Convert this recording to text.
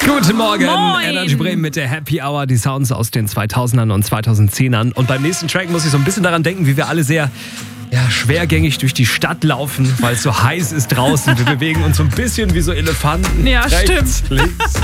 Guten Morgen, Moin. Energy Bremen mit der Happy Hour, die Sounds aus den 2000ern und 2010ern. Und beim nächsten Track muss ich so ein bisschen daran denken, wie wir alle sehr schwergängig durch die Stadt laufen, weil es so heiß ist draußen. Wir bewegen uns so ein bisschen wie so Elefanten. Ja, Rechts, stimmt. links.